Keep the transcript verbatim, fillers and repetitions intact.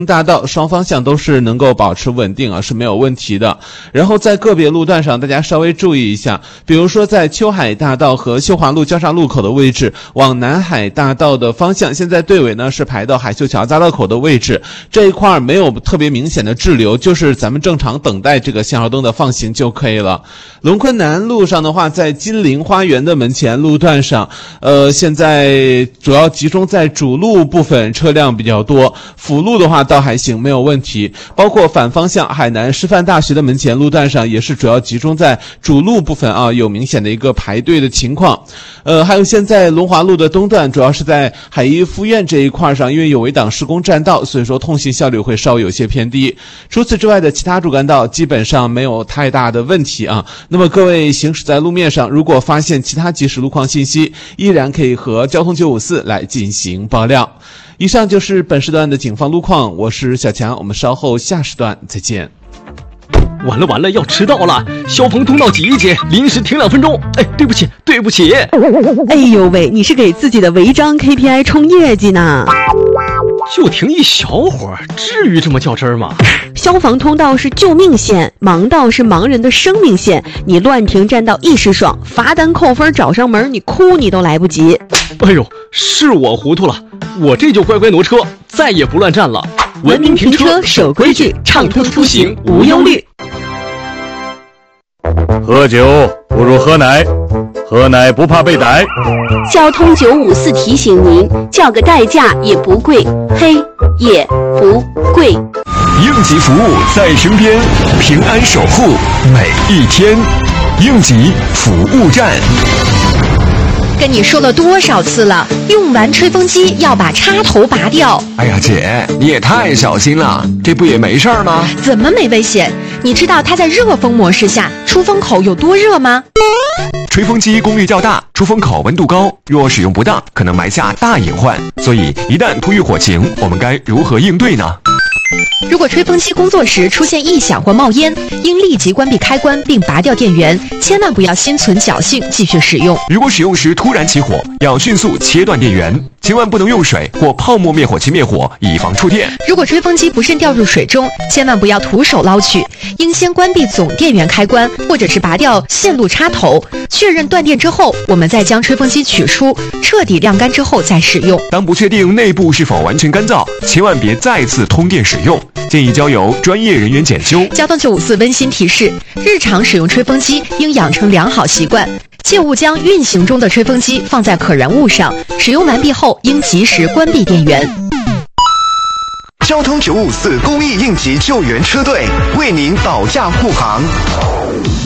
大道双方向都是能够保持稳定啊，是没有问题的。然后在个别路段上，大家稍微注意一下，比如说在秋海大道和秀华路交叉路口的位置，往南海大道的方向，现在队尾呢是排到海秀桥匝道口的位置，这一块没有特别明显的滞留，就是咱们正常等待这个信号灯的放行就可以了。龙昆南路上的话，在金陵花园的门前路段上，呃，现在主要集中在主路部分车辆比较多，辅路的话倒还行，没有问题。包括反方向海南师范大学的门前路段上，也是主要集中在主路部分啊，有明显的一个排队的情况。呃，还有现在龙华路的东段，主要是在海医附院这一块上，因为有围挡施工占道，所以说通行效率会稍微有些偏低。除此之外的其他主干道基本上没有太大的问题啊。那么各位行驶在路面上，如果发现其他即时路况信息，依然可以和交通九五四来进行爆料。以上就是本时段的警方路况，我是小强，我们稍后下时段再见。 完了完了，要迟到了！消防通道几节，临时停两分钟。哎，对不起，对不起。 哎呦喂，你是给自己的违章 K P I 冲业绩呢？ 就停一小会儿，至于这么较真儿吗？ 消防通道是救命线，盲道是盲人的生命线。你乱停占道一时爽，罚单扣分找上门，你哭你都来不及。 哎呦，是我糊涂了，我这就乖乖挪车，再也不乱站了。 文明停车，守规矩，畅通出行无忧虑。 喝酒不如喝奶，喝奶不怕被逮。 交通九五四提醒您，叫个代驾也不贵，嘿，也不贵。 应急服务在身边，平安守护每一天。应急服务站。 跟你说了多少次了，用完吹风机要把插头拔掉。 哎呀姐，你也太小心了，这不也没事儿吗？ 怎么没危险？你知道它在热风模式下出风口有多热吗？ 吹风机功率较大，出风口温度高，若使用不当，可能埋下大隐患。所以一旦突遇火情，我们该如何应对呢？ 如果吹风机工作时出现异响或冒烟，应立即关闭开关并拔掉电源，千万不要心存侥幸继续使用。 如果使用时突然起火，要迅速切断电源，千万不能用水或泡沫灭火器灭火，以防触电。 如果吹风机不慎掉入水中，千万不要徒手捞取，应先关闭总电源开关，或者是拔掉线路插头，确认断电之后，我们再将吹风机取出，彻底晾干之后再使用。 当不确定内部是否完全干燥，千万别再次通电使用，建议交由专业人员检修。 交通九五四温馨提示：日常使用吹风机应养成良好习惯，切勿将运行中的吹风机放在可燃物上，使用完毕后应及时关闭电源。 交通九五四公益应急救援车队为您保驾护航。